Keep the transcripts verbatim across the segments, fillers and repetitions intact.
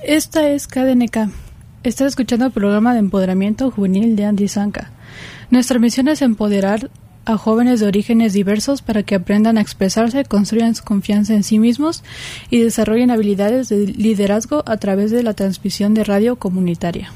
Esta es K D N K. Estás escuchando el programa de empoderamiento juvenil de Andy Zanca. Nuestra misión es empoderar a jóvenes de orígenes diversos para que aprendan a expresarse, construyan su confianza en sí mismos y desarrollen habilidades de liderazgo a través de la transmisión de radio comunitaria.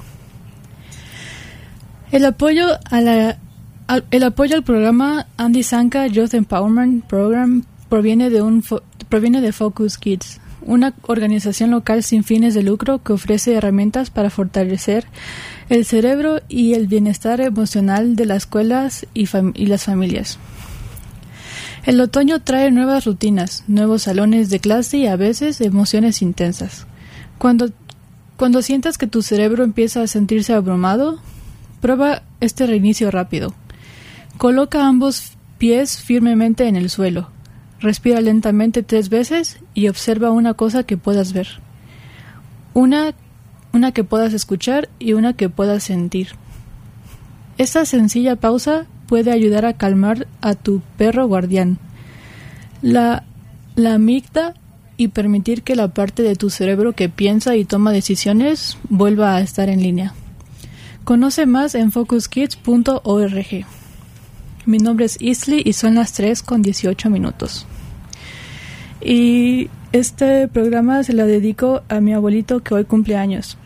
El apoyo a la al, el apoyo al programa Andy Zanca Youth Empowerment Program proviene de un fo, proviene de Focus Kids, una organización local sin fines de lucro que ofrece herramientas para fortalecer el cerebro y el bienestar emocional de las escuelas y, fam- y las familias. El otoño trae nuevas rutinas, nuevos salones de clase y a veces emociones intensas. Cuando, cuando sientas que tu cerebro empieza a sentirse abrumado, prueba este reinicio rápido. Coloca ambos pies firmemente en el suelo. Respira lentamente tres veces y observa una cosa que puedas ver. Una, una que puedas escuchar y una que puedas sentir. Esta sencilla pausa puede ayudar a calmar a tu perro guardián, la, la amígdala, y permitir que la parte de tu cerebro que piensa y toma decisiones vuelva a estar en línea. Conoce más en focus kids punto org. Mi nombre es Isley y son las tres con dieciocho minutos. Y este programa se lo dedico a mi abuelito que hoy cumple años.